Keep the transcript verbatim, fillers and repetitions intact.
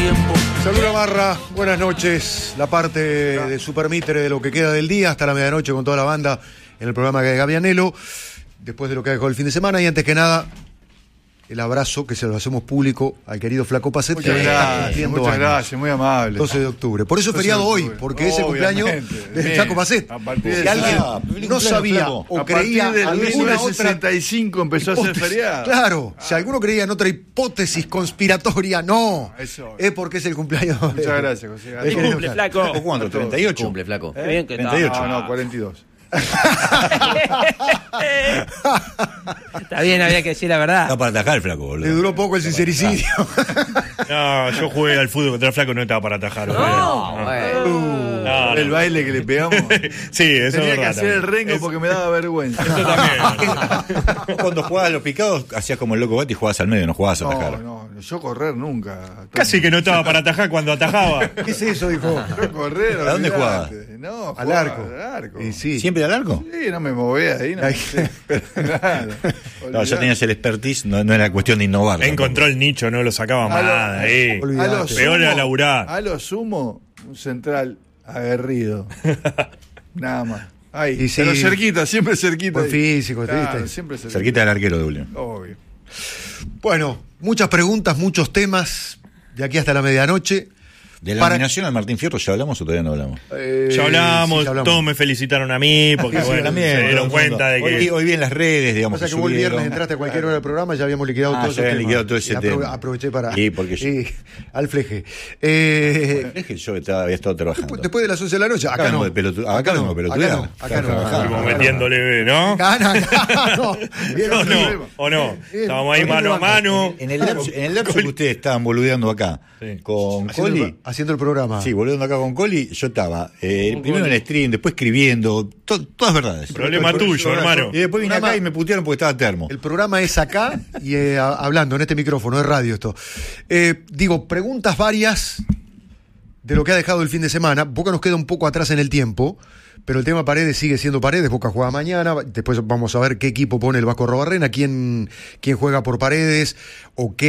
tiempo. Salud Navarra, buenas noches. La parte de Supermitre de lo que queda del día hasta la medianoche con toda la banda en el programa de Gavianelo, después de lo que ha dejado el fin de semana. Y antes que nada, el abrazo que se lo hacemos público al querido Flaco Pacet. Muchas que gracias, muchas años. gracias, muy amable. doce de octubre. Por eso es feriado hoy, porque es el cumpleaños del Flaco Pacet. Si alguien ah, no sabía o a creía partir del alguna mil novecientos otra sesenta y cinco empezó a ser hipótesis, feriado. claro, ah. si alguno creía en otra hipótesis conspiratoria, no. Eso. Es porque es el cumpleaños. Muchas de, gracias, José. de Cumple, Flaco. ¿O cuánto? ¿treinta y ocho? Cumple, Flaco. ¿Eh? Bien que treinta y ocho. No, no, cuarenta y dos. Está bien, había que decir la verdad. Está para atajar el Flaco, boludo. Le duró poco el sincericidio. No, yo jugué al fútbol contra el Flaco, no estaba para atajar. No, no. bueno. No, no. El baile que le pegamos. Sí, eso Tenía es que verdad. hacer el también. rengo Es- porque me daba vergüenza. Eso también. Cuando jugabas a los picados, hacías como el loco Bati y jugabas al medio, no jugabas a atajar. No, no, yo correr nunca. Casi que no estaba para atajar cuando atajaba. ¿Qué es eso? Dijo. Yo correr. ¿A dónde olvidate. No, Al jugaba arco. Al arco. Y sí. ¿Siempre al arco? Sí, no me movía ahí, no Ay. sé, pero nada. No, ya tenías el expertise, no, no era cuestión de innovar. Encontró el nicho, no lo sacaba A lo- más de ahí. Olvidate. A lo Peor era sumo- laburar. A lo sumo, un central aguerrido. Nada más. Ahí, Y sí. pero cerquita, siempre cerquita. Buen ahí. físico, Claro, ¿viste? siempre cerquita. Cerquita del arquero de Julio. Obvio. Bueno, muchas preguntas, muchos temas, de aquí hasta la medianoche. ¿De la Para- nominación al Martín Fierro ya hablamos o todavía no hablamos? Eh, Ya hablamos, sí, ya hablamos. todos me felicitaron a mí, porque Sí, sí, bueno, también, se todo dieron el cuenta mundo. de Hoy, que... hoy vi en las redes, digamos. Pasa que que vos el viernes subieron. entraste a cualquier hora del programa, ya habíamos liquidado Ah, todos ya esos habían temas. liquidado todo ese Y apro- tema. Aproveché para... Sí, porque yo- Sí, al fleje. Eh, Es que yo estaba, había estado trabajando. después, después de las once de la noche, acá, Acá no. vengo de pelotu- acá vengo de acá pelotudear. no, acá Acá no. trabajando. acá no, Como acá no. metiéndole, ¿no? Acá no, acá no. Bien, ¿O sí. no? ¿O no? Bien. Estábamos ahí mano a mano. En el lapso, en el lapso que ustedes estaban boludeando acá Sí. con Haciendo, Coli. el, haciendo el programa. Sí, boludeando acá con Coli, yo estaba eh, primero en el stream, después escribiendo, to- todas verdades. Problema tuyo, hermano. Y después vine acá y me putearon porque estaba termo. El programa es acá y eh, a- hablando en este micrófono, es radio esto. Eh, digo, preguntas varias de lo que ha dejado el fin de semana. Boca nos queda un poco atrás en el tiempo, pero el tema Paredes sigue siendo Paredes. Boca juega mañana, después vamos a ver qué equipo pone el Vasco Robarrena, quién, quién juega por Paredes o qué